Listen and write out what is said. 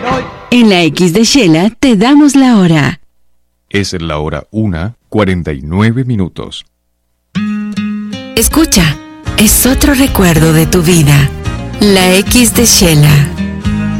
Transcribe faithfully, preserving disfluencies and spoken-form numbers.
En la X de Shela te damos la hora. Es la hora una, cuarenta y nueve minutos. Escucha, es otro recuerdo de tu vida. La X de Shela.